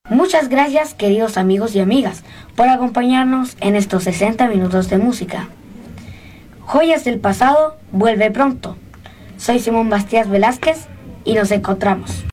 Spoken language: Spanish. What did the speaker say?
Muchas gracias, queridos amigos y amigas, por acompañarnos en estos 60 minutos de música. Joyas del pasado vuelve pronto. Soy Simón Bastías Velázquez y nos encontramos.